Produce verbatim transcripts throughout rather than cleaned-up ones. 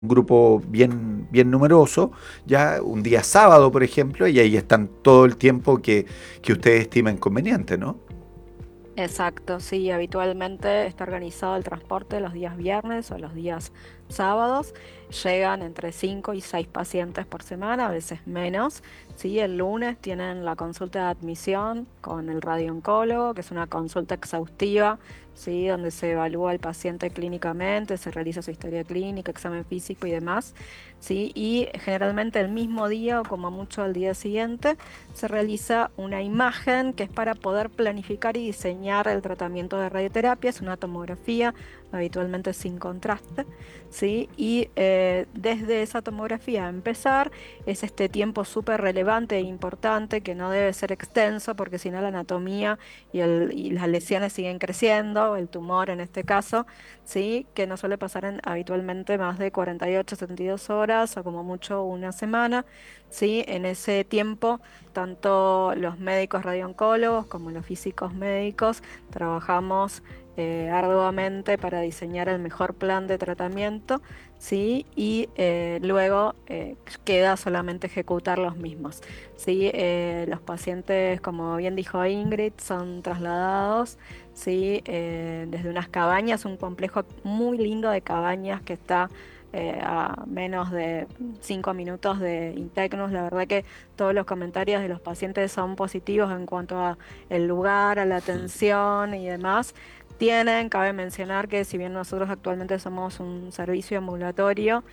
un grupo bien, bien numeroso, ya un día sábado, por ejemplo, y ahí están todo el tiempo que, que ustedes estiman conveniente, ¿no? Exacto, sí, habitualmente está organizado el transporte los días viernes o los días sábados. Llegan entre cinco y seis pacientes por semana, a veces menos. Sí, el lunes tienen la consulta de admisión con el radiooncólogo, que es una consulta exhaustiva, sí, donde se evalúa al paciente clínicamente, se realiza su historia clínica, examen físico y demás. Sí, y generalmente el mismo día o como mucho al día siguiente se realiza una imagen que es para poder planificar y diseñar el tratamiento de radioterapia. Es una tomografía, habitualmente sin contraste, ¿sí? Y eh, desde esa tomografía a empezar es este tiempo súper relevante e importante que no debe ser extenso porque si no la anatomía y, el- y las lesiones siguen creciendo, el tumor en este caso, ¿sí? Que no suele pasar en habitualmente más de cuarenta y ocho, setenta y dos horas o como mucho una semana, ¿sí? En ese tiempo tanto los médicos radiooncólogos como los físicos médicos trabajamos eh, arduamente para diseñar el mejor plan de tratamiento, ¿sí? Y eh, luego eh, queda solamente ejecutar los mismos, ¿sí? Eh, los pacientes, como bien dijo Ingrid, son trasladados, ¿sí? Eh, desde unas cabañas, un complejo muy lindo de cabañas que está eh, a menos de cinco minutos de Intecnus. La verdad que todos los comentarios de los pacientes son positivos en cuanto a el lugar, a la atención y demás. Tienen, cabe mencionar que si bien nosotros actualmente somos un servicio ambulatorio,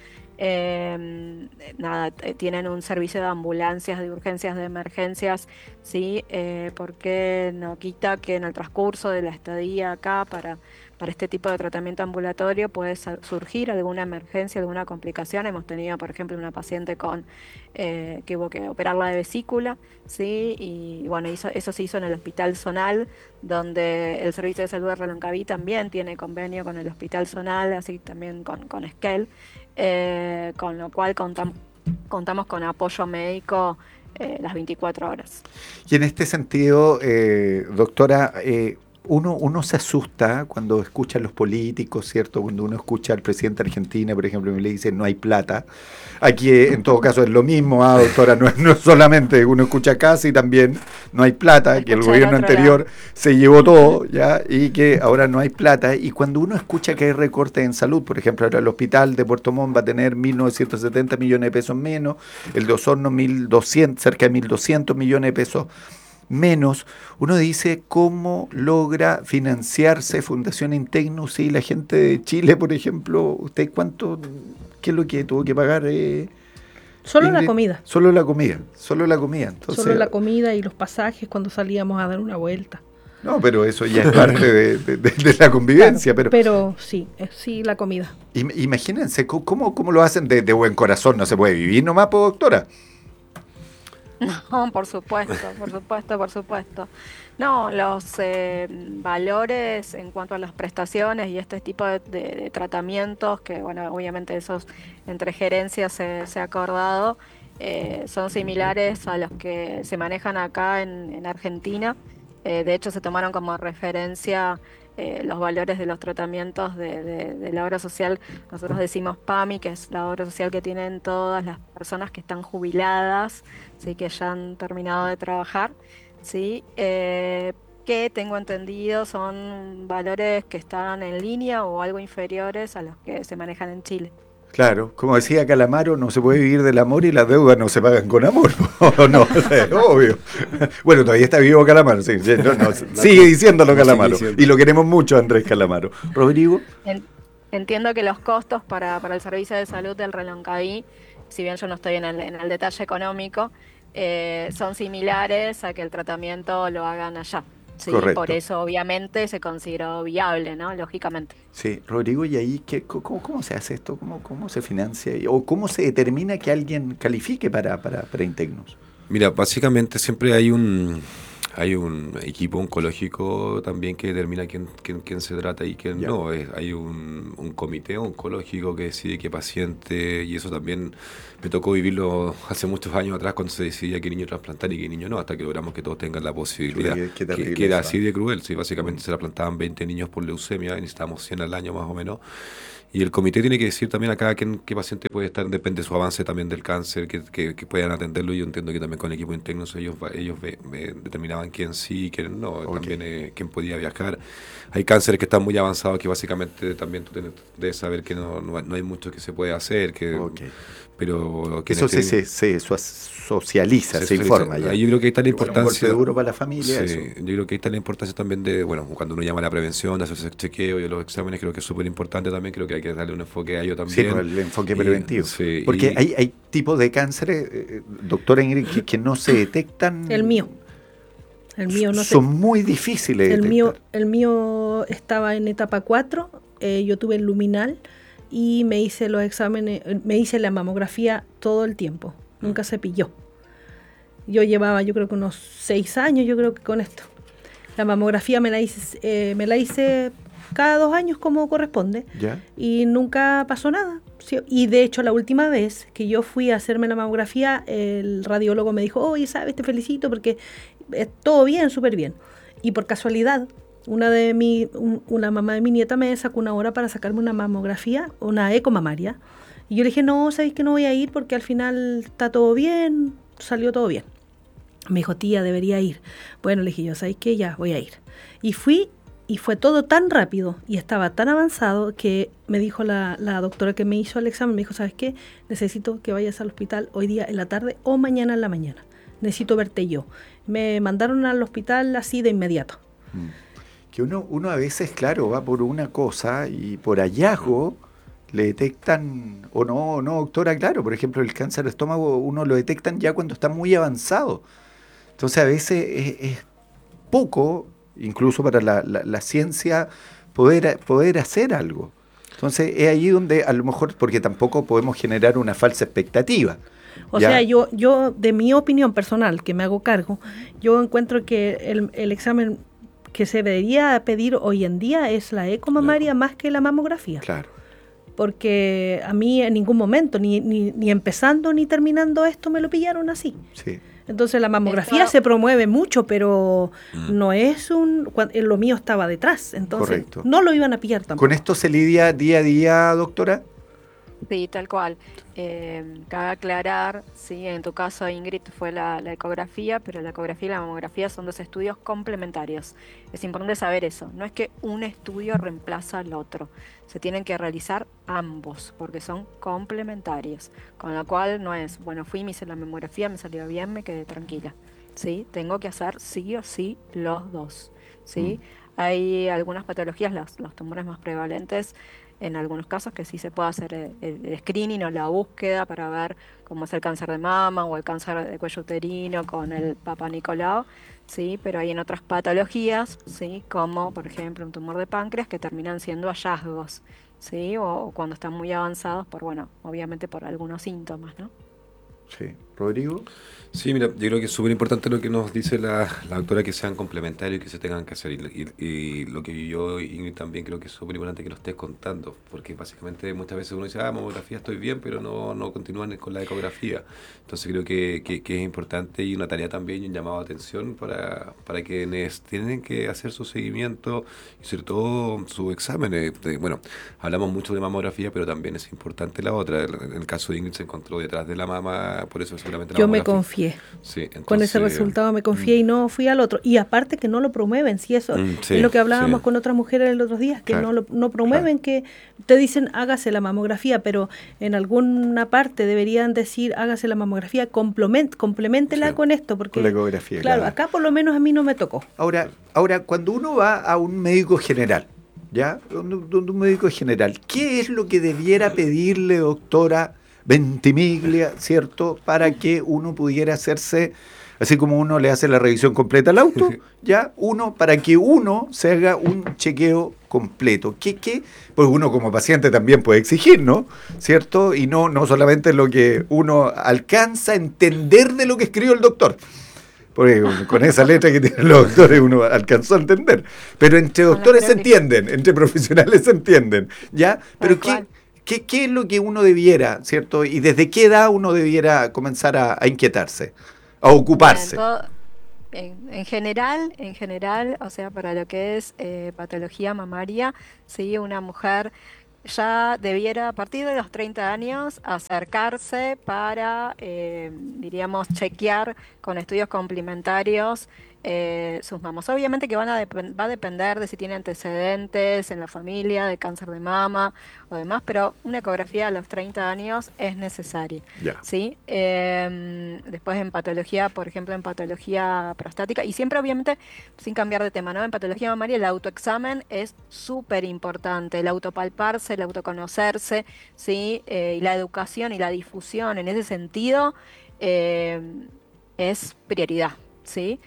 em, nada, eh, tienen un servicio de ambulancias, de urgencias, de emergencias, ¿sí? Eh, porque no quita que en el transcurso de la estadía acá para, para este tipo de tratamiento ambulatorio puede sa- surgir alguna emergencia, alguna complicación. Hemos tenido, por ejemplo, una paciente con eh, que hubo que operarla de vesícula, ¿sí? Y bueno, hizo- eso se hizo en el Hospital Zonal, donde el Servicio de Salud de Reloncaví también tiene convenio con el Hospital Zonal, así también con, con Esquel, eh, con lo cual contam- contamos con apoyo médico eh, las veinticuatro horas. Y en este sentido, eh, doctora, eh, uno, uno se asusta cuando escucha a los políticos, ¿cierto? Cuando uno escucha al presidente de Argentina, por ejemplo, y le dice no hay plata. Aquí, eh, en todo caso, es lo mismo, ah, doctora, no es, no es solamente uno escucha casi también no hay Se plata, que el escucha del gobierno otro lado. anterior se llevó Ujú. todo, ¿ya? Y que ahora no hay plata. Y cuando uno escucha que hay recortes en salud, por ejemplo, ahora el hospital de Puerto Montt va a tener mil novecientos setenta millones de pesos menos, el de Osorno mil doscientos, cerca de mil doscientos millones de pesos menos, uno dice cómo logra financiarse Fundación Integnus y la gente de Chile, por ejemplo, ¿usted cuánto, qué es lo que tuvo que pagar, eh, Solo la Ingrid? comida, Solo la comida, solo la comida. solo Entonces, la comida y los pasajes cuando salíamos a dar una vuelta. no, pero eso ya es parte de, de- de- de la Claro, convivencia, pero pero sí, eh, sí la comida. im- imagínense co- cómo, cómo lo hacen de, de buen corazón, no se puede vivir nomás, pues, doctora. No, por supuesto, por supuesto, por supuesto. No, los eh, valores en cuanto a las prestaciones y este tipo de, de- de tratamientos, que bueno, obviamente esos entre gerencias se, se ha acordado, eh, son similares a los que se manejan acá en, en Argentina. Eh, de hecho, se tomaron como referencia eh, los valores de los tratamientos de, de- de la obra social. Nosotros decimos PAMI, que es la obra social que tienen todas las personas que están jubiladas, sí, que ya han terminado de trabajar, sí, eh, que tengo entendido son valores que están en línea o algo inferiores a los que se manejan en Chile. Claro, como decía Calamaro, no se puede vivir del amor y las deudas no se pagan con amor. No, o sea, es obvio. Bueno, todavía está vivo Calamaro, sí, sí, no, no, Va sigue como, diciéndolo como sigue Calamaro. Y diciendo. lo queremos mucho, Andrés Calamaro. Rodrigo, En- Entiendo que los costos para, para el servicio de salud del Reloncaví, si bien yo no estoy en el, en el detalle económico, eh, son similares a que el tratamiento lo hagan allá. Sí, por correcto. eso obviamente se consideró viable, ¿no? Lógicamente. Sí, Rodrigo, ¿y ahí qué, co- cómo, cómo se hace esto? ¿Cómo, cómo se financia? ¿O cómo se determina que alguien califique para, para, para Intecnos? Mira, básicamente siempre hay un hay un equipo oncológico también que determina quién, quién, quién se trata y quién Ya, no. Es, hay un, un comité oncológico que decide qué paciente, y eso también me tocó vivirlo hace muchos años atrás cuando se decidía qué niño trasplantar y qué niño no, hasta que logramos que todos tengan la chuta, posibilidad. qué, qué Que, terrible que era eso, así ¿eh? de cruel, sí, Mm. básicamente se trasplantaban veinte niños por leucemia y necesitábamos cien al año más o menos. Y el comité tiene que decir también acá qué, qué paciente puede estar, depende de su avance también del cáncer, que, que, que puedan atenderlo. Yo entiendo que también con el equipo interno ellos, va- ellos ve- ve- determinaban quién sí y quién no, Ok. también eh, quién podía viajar. Hay cánceres que están muy avanzados que básicamente también tú tienes- debes saber que no, no, hay no hay mucho que se puede hacer, que, Ok. pero Eso quienes se, tienen- se, se so- socializa, se se socializa. informa ya. Ahí yo creo que ahí está la Igual un golpe importancia. duro para la familia, Sí, eso. yo creo que ahí está la importancia también de, bueno, cuando uno llama a la prevención, de hacerse chequeo y de los exámenes, creo que es súper importante también, creo que hay que darle un enfoque a ello Sí, también. con el enfoque Y, preventivo. sí, Porque y- hay, hay tipos de cánceres, eh, doctora Ingrid, que, que no se detectan. El mío. El mío no sé. Son muy difíciles de El detectar. mío, el mío estaba en etapa cuatro, eh, yo tuve el luminal y me hice los exámenes, eh, me hice la mamografía todo el tiempo, nunca se pilló. Yo llevaba, yo creo que unos seis años, yo creo que con esto. La mamografía me la hice, eh, me la hice cada dos años como corresponde ¿Ya? y nunca pasó nada. Sí, y de hecho la última vez que yo fui a hacerme la mamografía, el radiólogo me dijo, oye, sabes, te felicito porque es todo bien, súper bien. Y por casualidad, una de mi, un- una mamá de mi nieta me sacó una hora para sacarme una mamografía, una eco mamaria. Y yo le dije, no, sabéis que no voy a ir porque al final está todo bien, salió todo bien. Me dijo, tía, debería ir. Bueno, le dije yo, ¿sabéis qué? Ya, voy a ir. Y fui y fue todo tan rápido y estaba tan avanzado que me dijo la, la doctora que me hizo el examen, me dijo, ¿sabes qué? Necesito que vayas al hospital hoy día en la tarde o mañana en la mañana. Necesito verte yo. Me mandaron al hospital así de inmediato. Mm. Que uno, uno a veces, claro, va por una cosa y por hallazgo le detectan, o no, no, doctora, claro, por ejemplo, el cáncer de estómago uno lo detectan ya cuando está muy avanzado. Entonces a veces es, es poco, incluso para la, la- la ciencia, poder, poder hacer algo. Entonces es ahí donde a lo mejor, porque tampoco podemos generar una falsa expectativa. O ¿ya? sea, yo, yo, de mi opinión personal, que me hago cargo, yo encuentro que el, el examen que se debería pedir hoy en día es la eco mamaria más que la mamografía. Claro, Porque a mí en ningún momento, ni, ni, ni empezando ni terminando esto, me lo pillaron así. sí. Entonces la mamografía Esto- se promueve mucho, pero Mm. no es un... cuan- Lo mío estaba detrás, entonces Correcto. no lo iban a pillar tampoco. ¿Con esto se lidia día a día, doctora? Sí, tal cual. Eh, cabe aclarar, sí, en tu caso, Ingrid, fue la, la ecografía, pero la ecografía y la mamografía son dos estudios complementarios. Es importante saber eso. No es que un estudio reemplaza al otro. Se tienen que realizar ambos, porque son complementarios. Con lo cual no es, bueno, fui, me hice la mamografía, me salió bien, me quedé tranquila. Sí, tengo que hacer sí o sí los dos. Sí, hay algunas patologías, los, los tumores más prevalentes en algunos casos que sí se puede hacer el, el- el screening o la búsqueda para ver cómo es el cáncer de mama o el cáncer de cuello uterino con el Papa Nicolau, sí, pero hay en otras patologías, sí, como por ejemplo un tumor de páncreas que terminan siendo hallazgos, sí, o, o cuando están muy avanzados por, bueno, obviamente por algunos síntomas, ¿no? Sí. ¿Rodrigo? Sí, mira, yo creo que es súper importante lo que nos dice la, la doctora, que sean complementarios y que se tengan que hacer. Y, y- y lo que yo, Ingrid, también creo que es súper importante que lo estés contando, porque básicamente muchas veces uno dice, ah, mamografía estoy bien, pero no, no continúan con la ecografía. Entonces creo que, que, que es importante y una tarea también y un llamado de atención para, para quienes tienen que hacer su seguimiento y sobre todo sus exámenes. De- bueno, hablamos mucho de mamografía, pero también es importante la otra. En el caso de Ingrid se encontró detrás de la mama, por eso seguramente la Yo me mamografía. confié. Sí, Con ese entonces, resultado me confié y no fui al otro. Y aparte que no lo promueven, si eso Mm, sí, es lo que hablábamos sí. con otras mujeres el otro día, que Claro, no lo no promueven, que te dicen hágase la mamografía, pero en alguna parte deberían decir hágase la mamografía, complement, compleméntela Sí, con esto, porque con la ecografía, claro, claro. acá por lo menos a mí no me tocó. Ahora, ahora, cuando uno va a un médico general, ¿ya? Donde, donde un médico general, ¿qué es lo que debiera pedirle, doctora Ventimiglia, ¿cierto? Para que uno pudiera hacerse, así como uno le hace la revisión completa al auto, ¿ya? Uno, para que uno se haga un chequeo completo. ¿Qué, qué? Pues uno como paciente también puede exigir, ¿no? ¿Cierto? Y no, no solamente lo que uno alcanza a entender de lo que escribió el doctor. Porque con- con esa letra que tienen los doctores uno alcanzó a entender. Pero entre Con la doctores se jeroglífica. entienden, entre profesionales se entienden, ¿ya? Pero Tal ¿qué, cual. qué, qué es lo que uno debiera, ¿cierto? Y desde qué edad uno debiera comenzar a, a inquietarse, a Mira, en ocuparse. todo- en, en general, en general, o sea, para lo que es eh, patología mamaria, sí, una mujer ya debiera a partir de los treinta años acercarse para, eh, diríamos, chequear con estudios complementarios eh, sus mamas. Obviamente que van a depen- va a depender de si tiene antecedentes en la familia de cáncer de mama o demás, pero una ecografía a los treinta años es necesaria. Ya. ¿Sí? Em, después en patología, por ejemplo, en patología prostática, y siempre obviamente, sin cambiar de tema, ¿no? En patología mamaria el autoexamen es súper importante, el autopalparse, el autoconocerse, ¿sí? Eh, y la educación y la difusión en ese sentido em, es prioridad, ¿sí?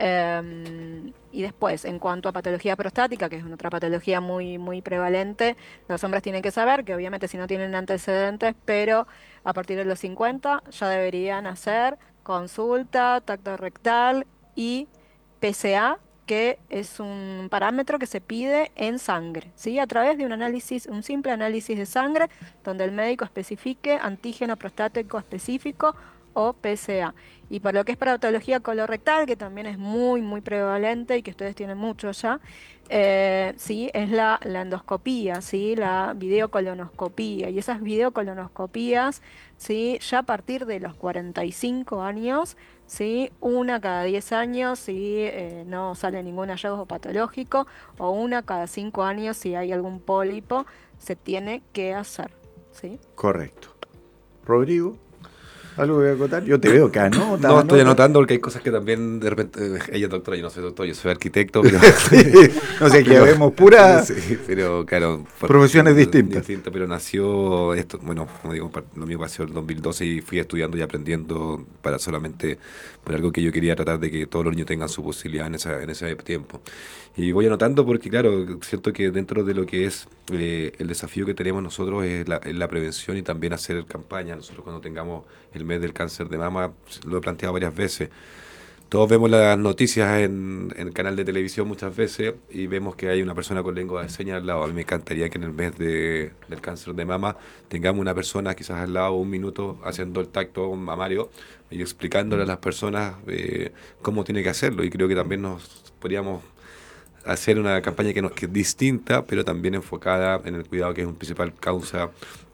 Em, y después, en cuanto a patología prostática, que es otra patología muy, muy prevalente, los hombres tienen que saber que obviamente si no tienen antecedentes, pero a partir de los cincuenta ya deberían hacer consulta, tacto rectal y P C A, que es un parámetro que se pide en sangre, ¿sí? A través de un análisis, un simple análisis de sangre, donde el médico especifique antígeno prostático específico o P C A. Y por lo que es para patología colorectal, que también es muy, muy prevalente y que ustedes tienen mucho ya, eh, sí, es la, la endoscopía, sí, la videocolonoscopía. Y esas videocolonoscopías, sí, ya a partir de los cuarenta y cinco años, sí, una cada diez años si eh, no sale ningún hallazgo patológico, o una cada cinco años si hay algún pólipo, se tiene que hacer, ¿sí? Correcto. Rodrigo, ¿algo que acotar? Yo te veo que anota, No, estoy anota. anotando porque hay cosas que también de repente. eh, Ella es doctora, yo no soy doctor, yo soy arquitecto, pero. No sé, que pero- vemos pura sí, pero claro. por- profesiones distintas. distintas, pero nació esto, bueno, como digo, par- lo mío pasó en el dos mil doce y fui estudiando y aprendiendo para solamente, por algo que yo quería tratar de que todos los niños tengan su posibilidad en, esa, en ese tiempo. Y voy anotando porque, claro, siento que dentro de lo que es eh, el desafío que tenemos nosotros es la, es la prevención y también hacer campaña. Nosotros cuando tengamos el mes del cáncer de mama, lo he planteado varias veces. Todos vemos las noticias en, en el canal de televisión muchas veces y vemos que hay una persona con lengua de señas al lado. A mí me encantaría que en el mes de, del cáncer de mama tengamos una persona quizás al lado un minuto haciendo el tacto mamario y explicándole a las personas eh, cómo tiene que hacerlo. Y creo que también nos podríamos hacer una campaña que, nos, que es distinta, pero también enfocada en el cuidado, que es una principal causa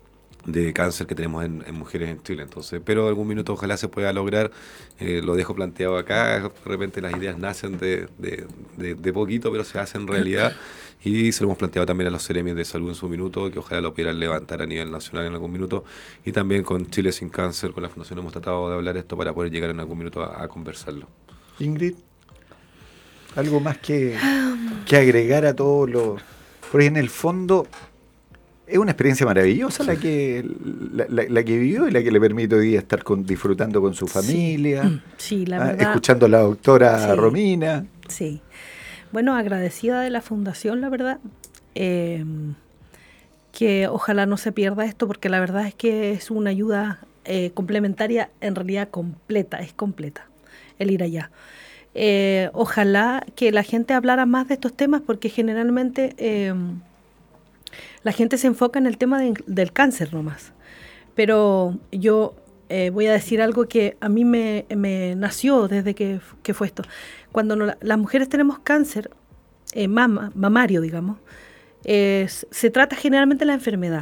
de cáncer que tenemos en, en mujeres en Chile. Entonces, pero algún minuto ojalá se pueda lograr. Eh, lo dejo planteado acá. De repente las ideas nacen de, de, de, de poquito, pero se hacen realidad. Y se lo hemos planteado también a los Seremios de Salud en su minuto, que ojalá lo pudieran levantar a nivel nacional en algún minuto. Y también con Chile Sin Cáncer, con la Fundación hemos tratado de hablar esto para poder llegar en algún minuto a, a conversarlo. Ingrid, algo más que, que agregar a todo lo... Porque en el fondo es una experiencia maravillosa la que la, la- la que vivió y la que le permite hoy día estar con, disfrutando con su familia, Sí, la ah, verdad. escuchando a la doctora Sí. Romina. Sí. Bueno, agradecida de la fundación, la verdad. Eh, que ojalá no se pierda esto, porque la verdad es que es una ayuda eh, complementaria, en realidad completa, es completa el ir allá. Eh, ojalá que la gente hablara más de estos temas, porque generalmente eh, la gente se enfoca en el tema de- del cáncer nomás. Pero yo eh, voy a decir algo que a mí me, me nació desde que, que fue esto. Cuando no- las mujeres tenemos cáncer, eh, mama, mamario, digamos, eh, s- se trata generalmente la enfermedad.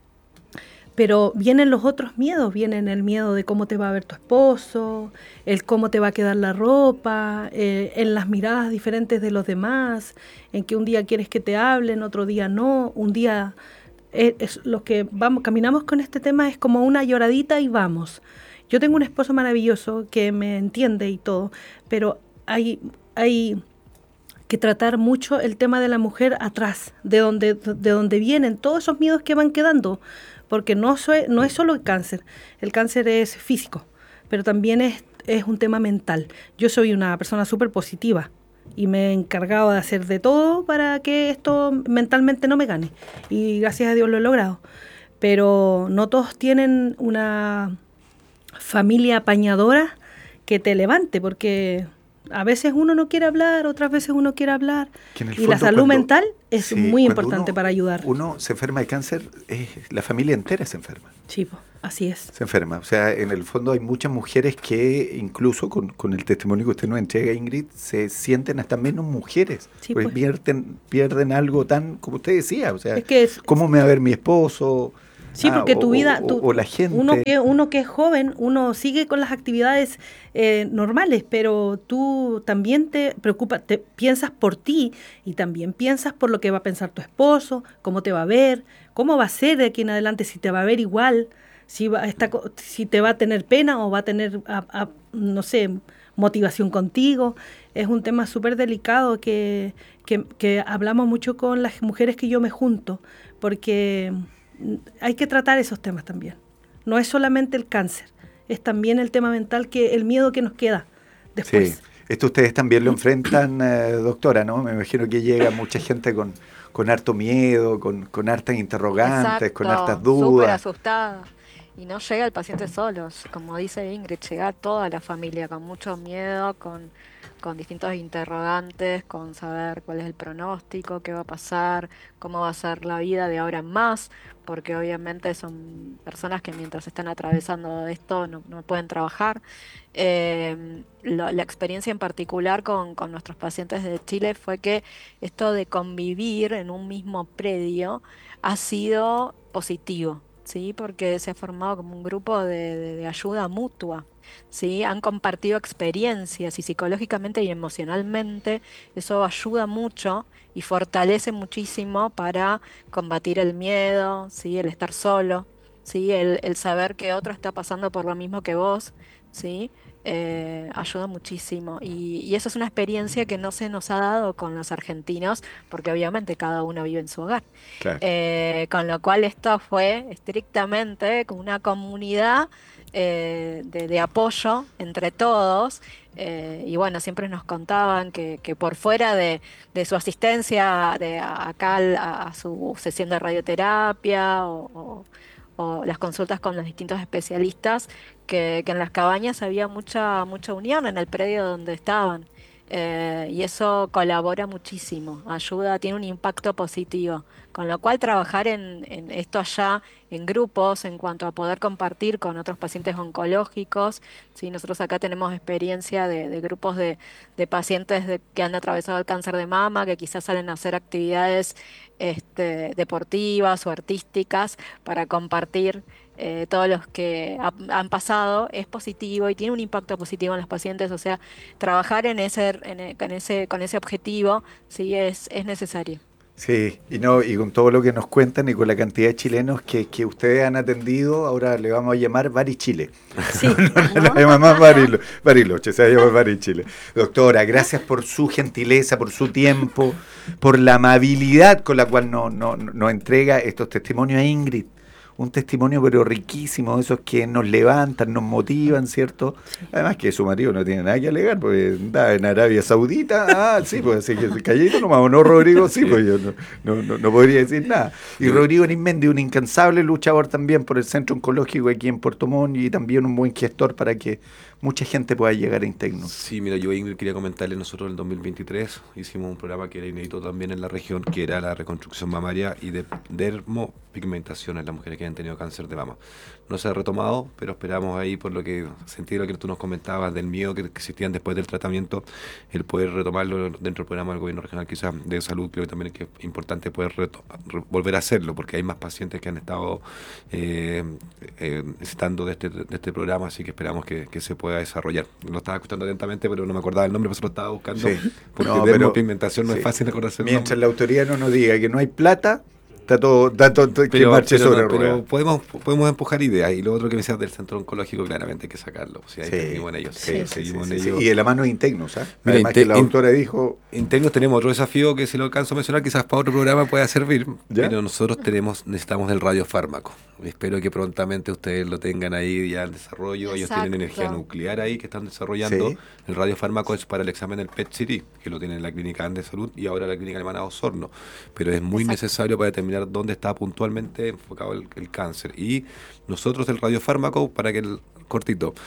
Pero vienen los otros miedos, vienen el miedo de cómo te va a ver tu esposo, el cómo te va a quedar la ropa, eh, en las miradas diferentes de los demás, en que un día quieres que te hablen, otro día no, un día... eh, es, los que vamos, caminamos con este tema es como una lloradita y vamos. Yo tengo un esposo maravilloso que me entiende y todo, pero hay, hay que tratar mucho el tema de la mujer atrás, de donde, de donde vienen todos esos miedos que van quedando, porque no, soy, no es solo el cáncer, el cáncer es físico, pero también es, es un tema mental. Yo soy una persona súper positiva y me he encargado de hacer de todo para que esto mentalmente no me gane, y gracias a Dios lo he logrado, pero no todos tienen una familia apañadora que te levante, porque A veces uno no quiere hablar, otras veces uno quiere hablar. Que en el Y la fondo, salud cuando- mental es sí, muy cuando importante uno- para ayudar. Uno se enferma de cáncer, eh, la familia entera se enferma. Sí, po, así es. Se enferma. O sea, en el fondo hay muchas mujeres que incluso con, con el testimonio que usted nos entrega, Ingrid, se sienten hasta menos mujeres. Sí, porque pues. pierden, pierden algo tan, como usted decía, o sea, Es que es- ¿cómo me va a ver mi esposo? Sí, Ah, porque o- tu vida, o, tu- o la gente. uno que uno que es joven, uno sigue con las actividades eh, normales, pero tú también te preocupas, te piensas por ti y también piensas por lo que va a pensar tu esposo, cómo te va a ver, cómo va a ser de aquí en adelante, si te va a ver igual, si va a estar co- si te va a tener pena o va a tener, a- a- no sé, motivación contigo. Es un tema súper delicado que, que, que hablamos mucho con las mujeres que yo me junto, porque hay que tratar esos temas también. No es solamente el cáncer, es también el tema mental, que el miedo que nos queda después. Sí, esto ustedes también lo enfrentan, eh, doctora, ¿no? Me imagino que llega mucha gente con, con harto miedo, con, con hartas interrogantes, con hartas Súper dudas. asustada. Y no llega el paciente solo, como dice Ingrid, llega toda la familia con mucho miedo, con, con distintos interrogantes, con saber cuál es el pronóstico, qué va a pasar, cómo va a ser la vida de ahora en más, porque obviamente son personas que mientras están atravesando esto no, no pueden trabajar. Eh, lo- la experiencia en particular con, con nuestros pacientes de Chile fue que esto de convivir en un mismo predio ha sido positivo. ¿Sí? Porque se ha formado como un grupo de, de- de ayuda mutua, ¿sí? Han compartido experiencias y psicológicamente y emocionalmente eso ayuda mucho y fortalece muchísimo para combatir el miedo, ¿sí? El estar solo, ¿sí? El, el saber que otro está pasando por lo mismo que vos, ¿sí? Eh, ayuda muchísimo y, y eso es una experiencia que no se nos ha dado con los argentinos porque obviamente cada uno vive en su hogar. Claro. Eh, con lo cual esto fue estrictamente como una comunidad eh, de, de apoyo entre todos. Eh, y bueno, siempre nos contaban que, que por fuera de, de su asistencia de a- acá al- a, a su sesión de radioterapia o, o- o las consultas con los distintos especialistas, que, que en las cabañas había mucha, mucha unión en el predio donde estaban. Eh, y eso colabora muchísimo, ayuda, tiene un impacto positivo. Con lo cual trabajar en, en esto allá, en grupos, en cuanto a poder compartir con otros pacientes oncológicos, ¿sí? Nosotros acá tenemos experiencia de, de grupos de, de pacientes de- que han atravesado el cáncer de mama, que quizás salen a hacer actividades este, deportivas o artísticas para compartir eh, todos los que ha- han pasado, es positivo y tiene un impacto positivo en los pacientes. O sea, trabajar en ese, en e- con ese, con ese objetivo, sí, es, es necesario. Sí, y no, y con todo lo que nos cuentan y con la cantidad de chilenos que, que ustedes han atendido, ahora le vamos a llamar Bari Chile. Sí. No la llamamos más Barilo- Bariloche, se va a llamar Bari Chile. Doctora, gracias por su gentileza, por su tiempo, por la amabilidad con la cual nos no, no- nos entrega estos testimonios a Ingrid. Un testimonio pero riquísimo, esos que nos levantan, nos motivan, ¿cierto? Además que su marido no tiene nada que alegar, porque anda en Arabia Saudita, ah, sí, pues así que calladito nomás, ¿o no, Rodrigo? Sí, pues yo no, no, no, no podría decir nada. Y Rodrigo Arismendi, un incansable luchador también por el Centro Oncológico aquí en Puerto Montt y también un buen gestor para que mucha gente pueda llegar a Intecno. Sí, mira, yo Ingrid quería comentarle, nosotros en el dos mil veintitrés hicimos un programa que era inédito también en la región, que era la reconstrucción mamaria y de dermopigmentación en las mujeres que han tenido cáncer de mama. No se ha retomado, pero esperamos ahí, por lo que sentí lo que tú nos comentabas, del miedo que existían después del tratamiento, el poder retomarlo dentro del programa del gobierno regional quizás de salud. Creo que también es que es importante poder reto- re- volver a hacerlo, porque hay más pacientes que han estado eh, eh, necesitando de este, de este programa, así que esperamos que, que se pueda desarrollar. Lo estaba escuchando atentamente, pero no me acordaba el nombre, por eso lo estaba buscando, Sí. porque No, pero- dermopigmentación no sí. es fácil acordarse el Mientras nombre. la autoridad no nos diga que no hay plata, está todo, está todo que Pero, marche pero, sobre no, pero ruedas. podemos, podemos empujar ideas. Y lo otro que me decías del centro oncológico, claramente hay que sacarlo. O sea, ahí Sí, seguimos en ello. sí, Sí, sí, seguimos sí, en sí, ello. sí. Y de la mano de Intecnos, ¿ah? Mira, Además Inte- que la in- doctora dijo, Internos tenemos otro desafío que si lo alcanzo a mencionar, quizás para otro programa pueda servir, ¿Ya? pero nosotros tenemos, necesitamos del radiofármaco. Espero que prontamente ustedes lo tengan ahí ya en desarrollo. Ellos tienen Exacto. energía nuclear ahí que están desarrollando. Sí. El radiofármaco es para el examen del P E T C T, que lo tiene en la Clínica Andes Salud y ahora la Clínica Alemana Osorno. Pero es muy Exacto. necesario para determinar dónde está puntualmente enfocado el, el cáncer. Y nosotros el radiofármaco, para que el cortito,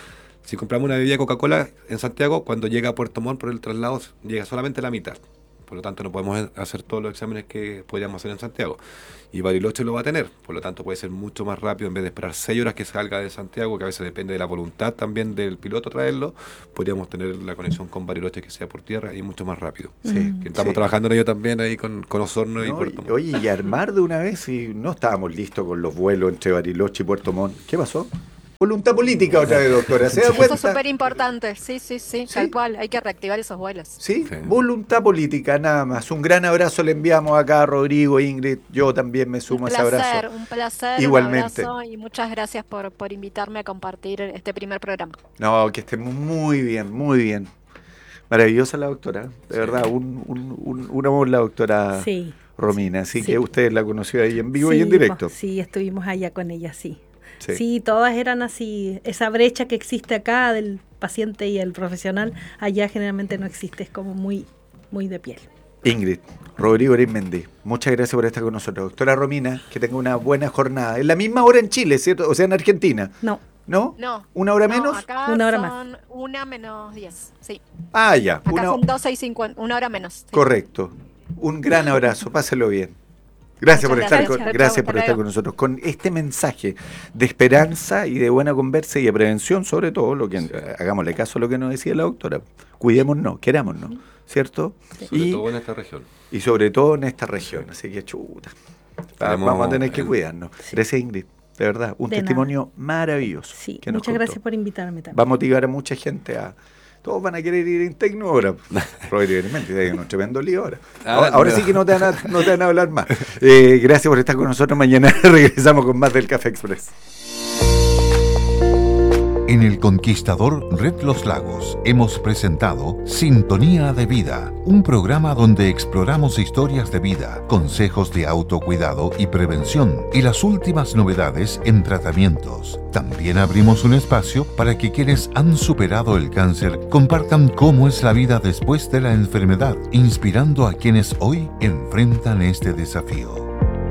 Si compramos una bebida Coca-Cola en Santiago, cuando llega a Puerto Montt por el traslado, llega solamente la mitad. Por lo tanto, no podemos hacer todos los exámenes que podríamos hacer en Santiago. Y Bariloche lo va a tener. Por lo tanto, puede ser mucho más rápido. En vez de esperar seis horas que salga de Santiago, que a veces depende de la voluntad también del piloto traerlo, podríamos tener la conexión con Bariloche que sea por tierra y mucho más rápido. Sí, que estamos sí. trabajando en ello también ahí con, con Osorno y No, Puerto Montt. Oye, y armar de una vez, y no estábamos listos con los vuelos entre Bariloche y Puerto Montt. ¿Qué pasó? Voluntad política otra vez, doctora. ¿Se da Eso cuenta? es súper importante, sí, sí, sí, ¿Sí? tal cual, hay que reactivar esos vuelos. ¿Sí? Sí. Voluntad política, nada más. Un gran abrazo le enviamos acá a Rodrigo, Ingrid. Yo también me sumo Un a ese placer, abrazo. un placer, Igualmente. un abrazo y muchas gracias por, por invitarme a compartir este primer programa. No, que esté muy bien, muy bien. Maravillosa la doctora, de verdad, un, un, un, un amor la doctora Sí. Romina. Así Sí. que usted la conoció ahí en vivo Sí, y en directo. mo- Sí, estuvimos allá con ella, sí. Sí. Sí. todas eran así. Esa brecha que existe acá del paciente y el profesional, allá generalmente no existe, es como muy, muy de piel. Ingrid, Rodrigo Arizmendi, muchas gracias por estar con nosotros. Doctora Romina, que tenga una buena jornada. Es la misma hora en Chile, ¿cierto? O sea, en Argentina. No, ¿No? No. ¿Una hora no, menos? acá Una hora son una menos diez, sí. Ah, ya. Acá Una... son doce y cincuenta, una hora menos. sí. Correcto. Un gran abrazo, páselo bien. Gracias por Muchas estar gracias. con, Chao, gracias chao, por hasta estar luego. con nosotros con este mensaje de esperanza y de buena conversa y de prevención, sobre todo, lo que eh, hagámosle caso a lo que nos decía la doctora. Cuidémonos, querámonos, ¿cierto? Sobre Y, todo en esta región. y sobre todo en esta región, así que chuta. Va- Tenemos Vamos a tener que el- cuidarnos. Gracias, Ingrid. De verdad, un De testimonio maravilloso. sí. que nos Muchas contó. gracias por invitarme también. Va a motivar a mucha gente a... Todos van a querer ir en Tecno ahora. Rodrigo Arizmendi, hay un tremendo lío ahora. Ah, Ahora, ahora no. sí que no te van a, no te van a hablar más. Eh, gracias por estar con nosotros. Mañana regresamos con más del Café Express. En El Conquistador Red Los Lagos hemos presentado Sintonía de Vida, un programa donde exploramos historias de vida, consejos de autocuidado y prevención y las últimas novedades en tratamientos. También abrimos un espacio para que quienes han superado el cáncer compartan cómo es la vida después de la enfermedad, inspirando a quienes hoy enfrentan este desafío.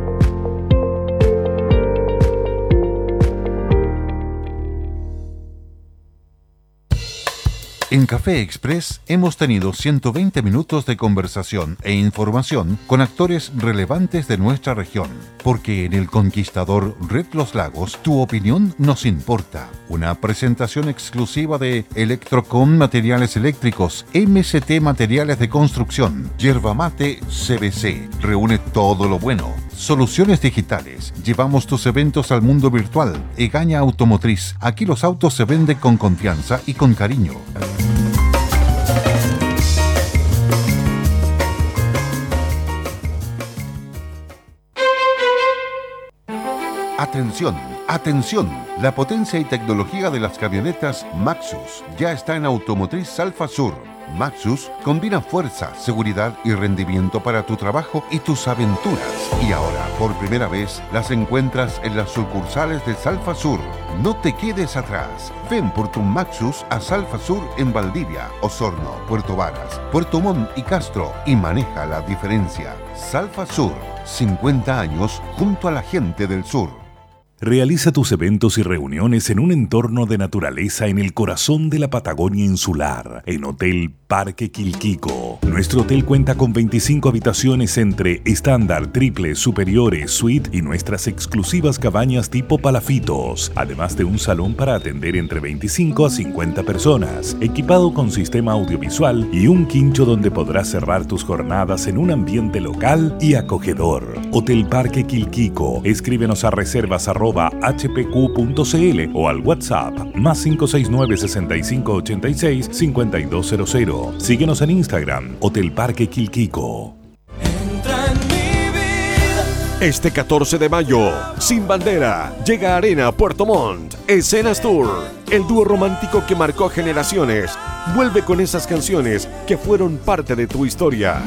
En Café Express hemos tenido ciento veinte minutos de conversación e información con actores relevantes de nuestra región, porque en El Conquistador Red Los Lagos tu opinión nos importa. Una presentación exclusiva de Electrocom Materiales Eléctricos, M S T Materiales de Construcción, Yerba Mate C B C. Reúne todo lo bueno. Soluciones digitales. Llevamos tus eventos al mundo virtual. Egaña Automotriz. Aquí los autos se venden con confianza y con cariño. Atención, atención. La potencia y tecnología de las camionetas Maxus ya está en Automotriz Alfa Sur. Maxus combina fuerza, seguridad y rendimiento para tu trabajo y tus aventuras. Y ahora, por primera vez, las encuentras en las sucursales de Salfa Sur. No te quedes atrás. Ven por tu Maxus a Salfa Sur en Valdivia, Osorno, Puerto Varas, Puerto Montt y Castro y maneja la diferencia. Salfa Sur, cincuenta años junto a la gente del sur. Realiza tus eventos y reuniones en un entorno de naturaleza en el corazón de la Patagonia insular, en Hotel Parque Quilquico. Nuestro hotel cuenta con veinticinco habitaciones entre estándar, triple, superiores, suite y nuestras exclusivas cabañas tipo palafitos, además de un salón para atender entre veinticinco a cincuenta personas, equipado con sistema audiovisual y un quincho donde podrás cerrar tus jornadas en un ambiente local y acogedor. Hotel Parque Quilquico. Escríbenos a reservas arroba h p q punto c l o al WhatsApp más cinco seis nueve, seis cinco ocho seis, cinco dos cero cero. Síguenos en Instagram, Hotel Parque Quilquico. Este catorce de mayo, Sin Bandera, llega a Arena Puerto Montt. Escenas Tour, el dúo romántico que marcó generaciones, vuelve con esas canciones que fueron parte de tu historia.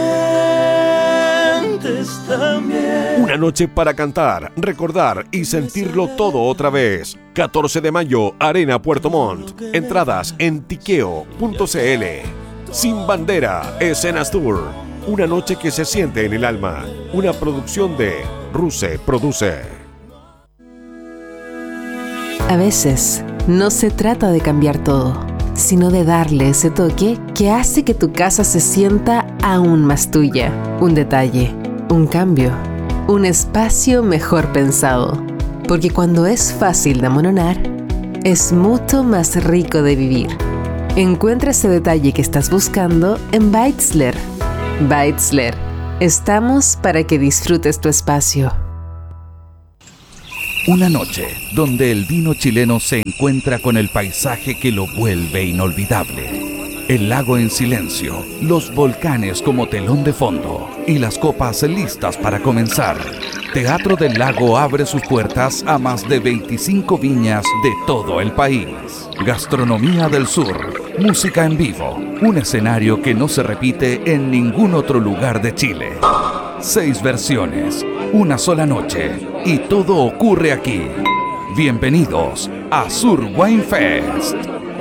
Una noche para cantar, recordar y sentirlo todo otra vez. catorce de mayo, Arena Puerto Montt. Entradas en tiqueo punto c l. Sin Bandera, Escenas Tour. Una noche que se siente en el alma. Una producción de Ruse Produce. A veces, No se trata de cambiar todo, sino de darle ese toque que hace que tu casa se sienta aún más tuya. Un detalle, un cambio, un espacio mejor pensado. Porque cuando es fácil de amononar, es mucho más rico de vivir. Encuentra ese detalle que estás buscando en Beitzler. Beitzler. Estamos para que disfrutes tu espacio. Una noche donde el vino chileno se encuentra con el paisaje que lo vuelve inolvidable. El lago en silencio, los volcanes como telón de fondo y las copas listas para comenzar. Teatro del Lago abre sus puertas a más de veinticinco viñas de todo el país. Gastronomía del Sur, música en vivo, un escenario que no se repite en ningún otro lugar de Chile. Seis versiones, una sola noche y todo ocurre aquí. Bienvenidos a Sur Wine Fest.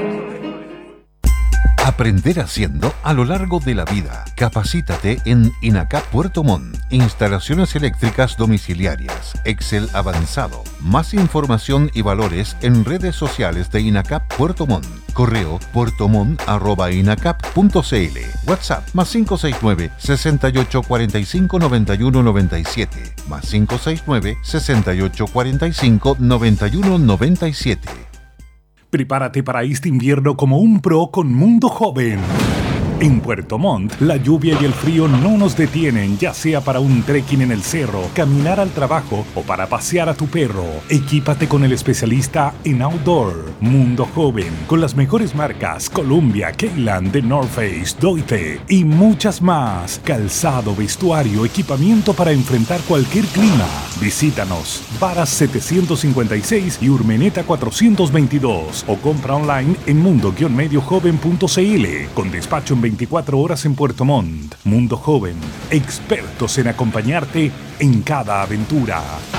Aprender haciendo a lo largo de la vida. Capacítate en INACAP Puerto Montt. Instalaciones eléctricas domiciliarias. Excel avanzado. Más información y valores en redes sociales de INACAP Puerto Montt. Correo puertomont arroba inacap punto cl. WhatsApp más cinco seis nueve, seis ocho cuatro cinco, nueve uno nueve siete. Más cinco seis nueve, seis ocho cuatro cinco, nueve uno nueve siete. Prepárate para este invierno como un pro con Mundo Joven. En Puerto Montt, la lluvia y el frío no nos detienen, ya sea para un trekking en el cerro, caminar al trabajo o para pasear a tu perro. Equípate con el especialista en outdoor, Mundo Joven, con las mejores marcas Columbia, Keyland, The North Face, Doite y muchas más. Calzado, vestuario, equipamiento para enfrentar cualquier clima. Visítanos, Varas setecientos cincuenta y seis y Urmeneta cuatrocientos veintidós o compra online en mundo guion medio joven punto cl con despacho en veinticuatro horas en Puerto Montt. Mundo Joven, expertos en acompañarte en cada aventura.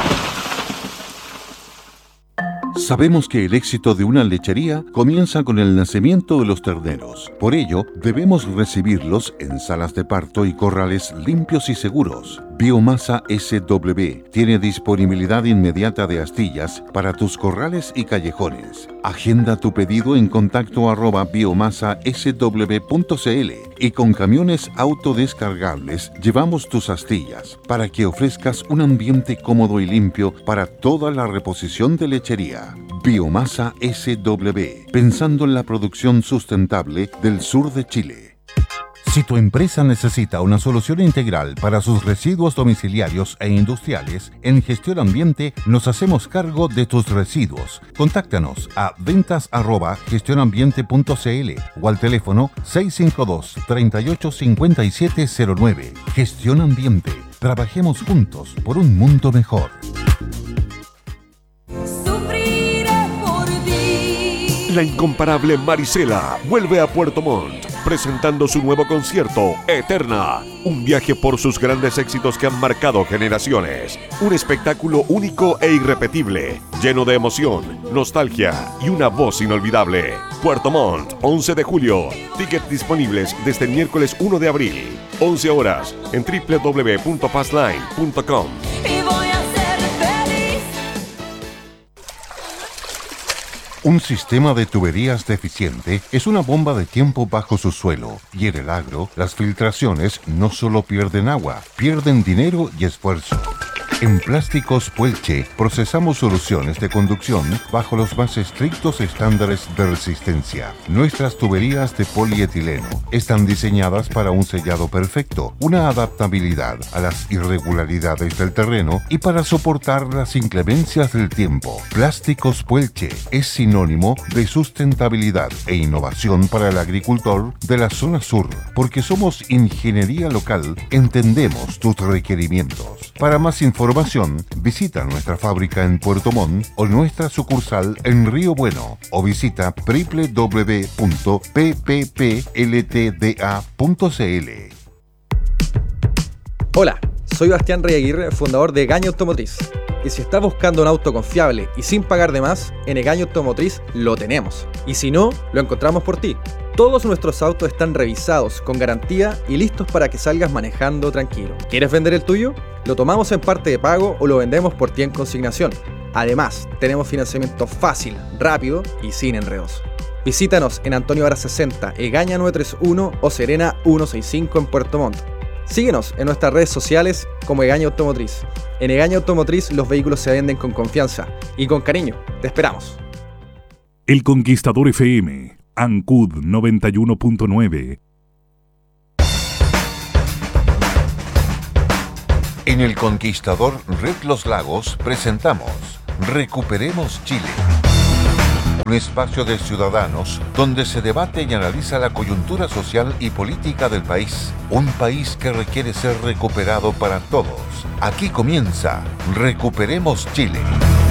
Sabemos que el éxito de una lechería comienza con el nacimiento de los terneros. Por ello, debemos recibirlos en salas de parto y corrales limpios y seguros. Biomasa S W tiene disponibilidad inmediata de astillas para tus corrales y callejones. Agenda tu pedido en contacto arroba biomasa s w punto cl y con camiones autodescargables llevamos tus astillas para que ofrezcas un ambiente cómodo y limpio para toda la reposición de lechería. Biomasa S W, pensando en la producción sustentable del sur de Chile. Si tu empresa necesita una solución integral para sus residuos domiciliarios e industriales, en Gestión Ambiente nos hacemos cargo de tus residuos. Contáctanos a ventas arroba gestionambiente punto cl o al teléfono seis cinco dos, tres ocho cinco siete cero nueve. Gestión Ambiente. Trabajemos juntos por un mundo mejor. La incomparable Marisela vuelve a Puerto Montt, presentando su nuevo concierto, Eterna. Un viaje por sus grandes éxitos que han marcado generaciones. Un espectáculo único e irrepetible, lleno de emoción, nostalgia y una voz inolvidable. Puerto Montt, once de julio. Tickets disponibles desde el miércoles uno de abril. once horas en doble u doble u doble u punto passline punto com. Un sistema de tuberías deficiente es una bomba de tiempo bajo su suelo, y en el agro, las filtraciones no solo pierden agua, pierden dinero y esfuerzo. En Plásticos Puelche procesamos soluciones de conducción bajo los más estrictos estándares de resistencia. Nuestras tuberías de polietileno están diseñadas para un sellado perfecto, una adaptabilidad a las irregularidades del terreno y para soportar las inclemencias del tiempo. Plásticos Puelche es sinónimo de sustentabilidad e innovación para el agricultor de la zona sur, porque somos ingeniería local, entendemos tus requerimientos. Para más información, visita nuestra fábrica en Puerto Montt o nuestra sucursal en Río Bueno o visita doble u doble u doble u punto p p p l t d a punto c l. Hola, soy Bastián Rey Aguirre, fundador de Egaña Automotriz. Y si estás buscando un auto confiable y sin pagar de más, en Egaña Automotriz lo tenemos. Y si no, lo encontramos por ti. Todos nuestros autos están revisados, con garantía y listos para que salgas manejando tranquilo. ¿Quieres vender el tuyo? Lo tomamos en parte de pago o lo vendemos por ti en consignación. Además, tenemos financiamiento fácil, rápido y sin enredos. Visítanos en Antonio Vara sesenta, Egaña novecientos treinta y uno o Serena ciento sesenta y cinco en Puerto Montt. Síguenos en nuestras redes sociales como Egaña Automotriz. En Egaña Automotriz los vehículos se venden con confianza y con cariño. Te esperamos. El Conquistador F M, Ancud noventa y uno punto nueve. En El Conquistador Red Los Lagos presentamos Recuperemos Chile. Un espacio de ciudadanos donde se debate y analiza la coyuntura social y política del país. Un país que requiere ser recuperado para todos. Aquí comienza Recuperemos Chile.